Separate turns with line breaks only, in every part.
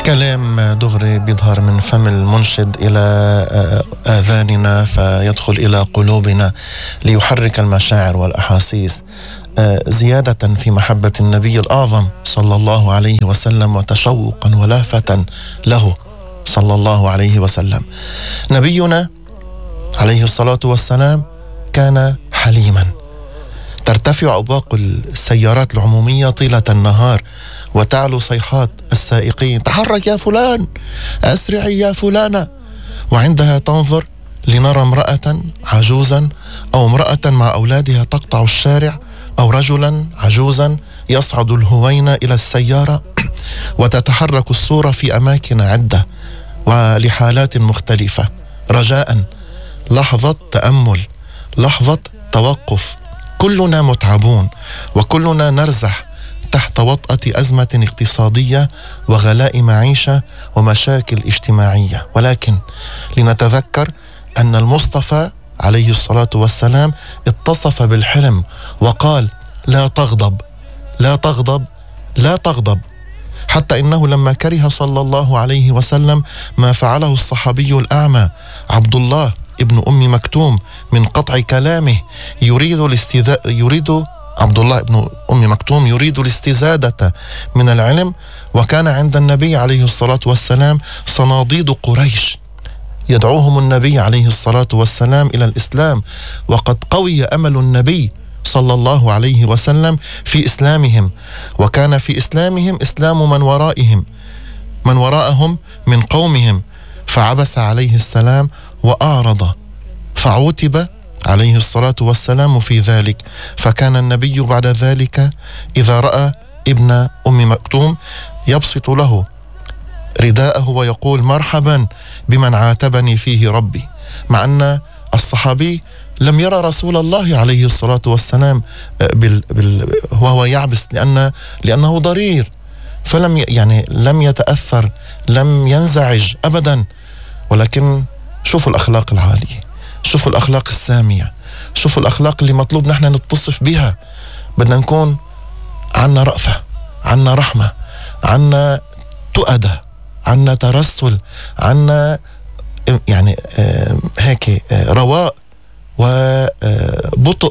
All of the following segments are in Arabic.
كلام دغري بيظهر من فم المنشد إلى آذاننا فيدخل إلى قلوبنا ليحرك المشاعر والأحاسيس زيادة في محبة النبي الأعظم صلى الله عليه وسلم وتشوقا ولهفة له صلى الله عليه وسلم. نبينا عليه الصلاة والسلام كان حليما، ترتفع أبواق السيارات العمومية طيلة النهار وتعلو صيحات السائقين: تحرك يا فلان، أسرعي يا فلانة. وعندها تنظر لنرى امرأة عجوزا أو امرأة مع أولادها تقطع الشارع، أو رجلا عجوزا يصعد الهوين إلى السيارة. وتتحرك الصورة في أماكن عدة ولحالات مختلفة. رجاء، لحظة تأمل، لحظة توقف. كلنا متعبون وكلنا نرزح تحت وطأة أزمة اقتصادية وغلاء معيشة ومشاكل اجتماعية، ولكن لنتذكر أن المصطفى عليه الصلاة والسلام اتصف بالحلم وقال: لا تغضب، لا تغضب، لا تغضب. حتى إنه لما كره صلى الله عليه وسلم ما فعله الصحابي الأعمى عبد ابن أم مكتوم من قطع كلامه، يريد عبد الله ابن أم مكتوم يريد الاستزادة من العلم، وكان عند النبي عليه الصلاة والسلام صناديد قريش يدعوهم النبي عليه الصلاة والسلام إلى الإسلام، وقد قوي أمل النبي صلى الله عليه وسلم في إسلامهم، وكان في إسلامهم إسلام من وراءهم من قومهم، فعبس عليه السلام وأعرض، فعوتب عليه الصلاة والسلام في ذلك. فكان النبي بعد ذلك إذا رأى ابن أم مكتوم يبسط له رداءه ويقول: مرحبا بمن عاتبني فيه ربي. مع أن الصحابي لم يرى رسول الله عليه الصلاة والسلام وهو يعبس لأنه ضرير، فلم لم يتأثر، لم ينزعج أبدا. ولكن شوفوا الأخلاق العالية، شوفوا الأخلاق السامية، شوفوا الأخلاق اللي مطلوب نحن نتصف بها. بدنا نكون عنا رأفة، عنا رحمة، عنا تؤدة، عنا ترسل، عنا هيك رواء وبطء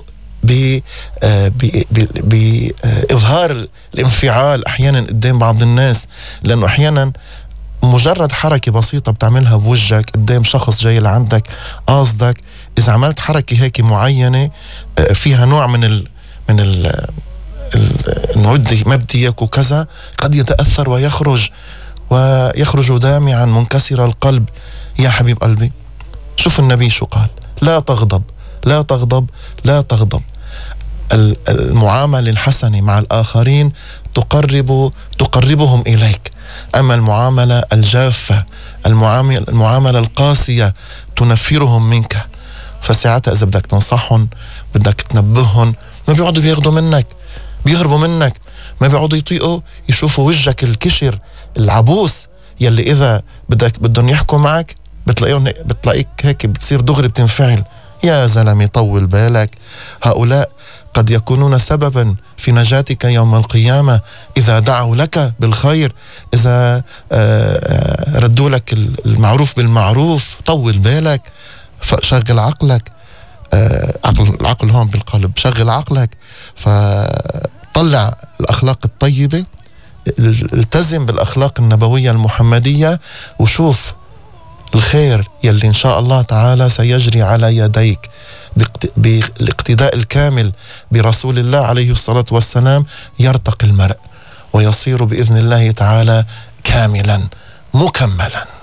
بإظهار الانفعال أحيانا قدام بعض الناس، لأنه أحيانا مجرد حركة بسيطة بتعملها بوجهك قدام شخص جاي لعندك قاصدك، إذا عملت حركة هيك معينة فيها نوع من إنه ما بديك وكذا، قد يتأثر ويخرج دامعا منكسر القلب. يا حبيب قلبي، شوف النبي شو قال: لا تغضب، لا تغضب، لا تغضب. المعاملة الحسنة مع الآخرين تقربهم إليك، أما المعاملة الجافة، المعاملة القاسية تنفرهم منك. فساعتها إذا بدك تنصحهم، بدك تنبههم، ما بيقعدوا بياخدوا منك، بيهربوا منك، ما بيقعدوا يطيقوا يشوفوا وجهك الكشر العبوس يلي إذا بدهم يحكوا معك بتلاقيك هيك بتصير دغري بتنفعل. يا زلمي طول بالك، هؤلاء قد يكونون سببا في نجاتك يوم القيامة إذا دعوا لك بالخير، إذا ردوا لك المعروف بالمعروف. طول بالك، فشغل عقلك. العقل هون بالقلب، شغل عقلك، فطلع الأخلاق الطيبة، التزم بالأخلاق النبوية المحمدية، وشوف الخير يلي إن شاء الله تعالى سيجري على يديك بالاقتداء الكامل برسول الله عليه الصلاة والسلام. يرتقي المرء ويصير بإذن الله تعالى كاملا مكملا.